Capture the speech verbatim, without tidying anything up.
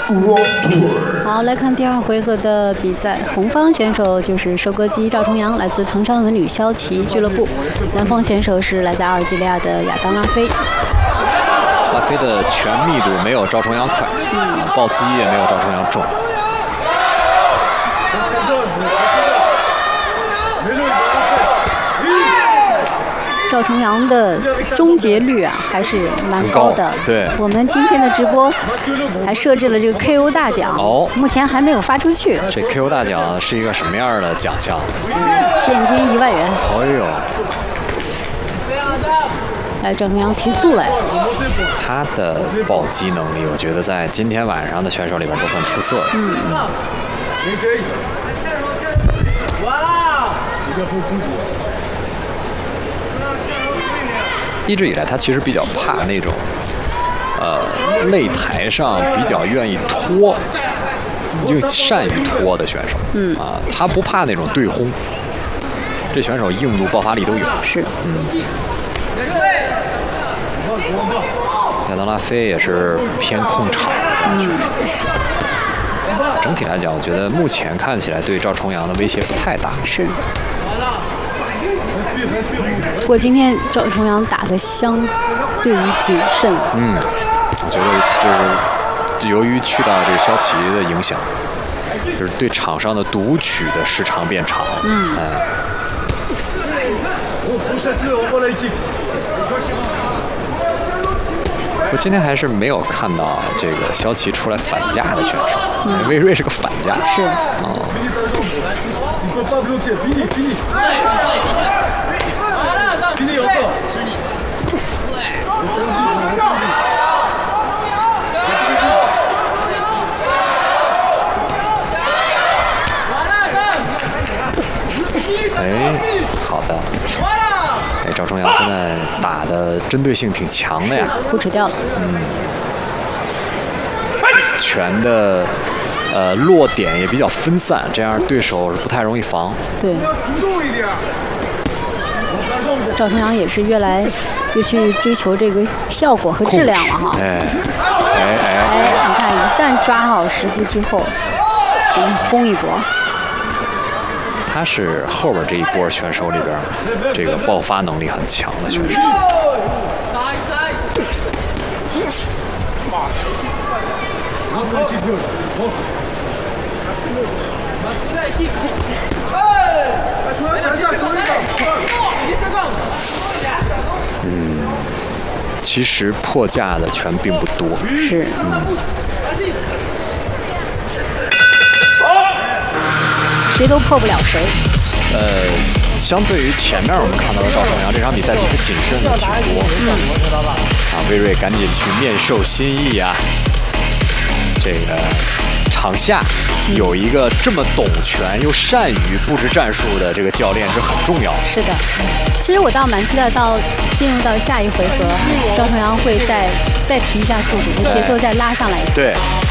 好，来看第二回合的比赛，红方选手就是收割机赵重阳，来自唐山文旅骁骑俱乐部；南方选手是来自阿尔及利亚的亚当拉菲。 拉菲的拳密度没有赵重阳快，嗯，暴击也没有赵重阳重。 赵重阳的终结率啊还是蛮高的。 对， 我们今天的直播还设置了这个 K O 大奖， 哦， 目前还没有发出去。 这 K O 大奖是一个什么样的奖项？ 现金一万元。 哎呦！ 来，赵重阳提速了。 他的暴击能力，我觉得在今天晚上的选手里边都算出色。 嗯。 一直以来，他其实比较怕那种，呃，擂台上比较愿意拖，又善于拖的选手。 嗯啊，他不怕那种对轰，这选手硬度、爆发力都有。 是。 嗯。亚当拉菲也是偏控场的选手。嗯。整体来讲，我觉得目前看起来对赵重阳的威胁不太大。 是。不过今天赵重阳打得相对于谨慎。 嗯，我觉得就是由于去到这个骁骑的影响，就是对场上的读取的时长变长。 嗯。 嗯。我今天还是没有看到这个骁骑出来反架的选手。嗯。魏睿是个反架。 是。 哦。哎，好的。哎，赵重阳现在打的针对性挺强的呀。 胡扯掉了。 嗯。拳的呃落点也比较分散，这样对手是不太容易防。 对。赵重阳也是越来越去追求这个效果和质量了哈。 哎哎哎！ 哎，你看，一旦抓好时机之后，给你轰一波。 他是后边这一波选手里边，这个爆发能力很强的选手。嗯，其实破架的拳并不多。 是。嗯。谁都破不了谁。 呃，相对于前面我们看到的赵重阳，这场比赛比他谨慎的挺多。 嗯。 啊，魏睿赶紧去面授心意啊！这个场下有一个这么懂拳又善于布置战术的这个教练是很重要的。 是的。其实我倒蛮期待到进入到下一回合，赵重阳会再再提一下速度，节奏再拉上来一些。 对。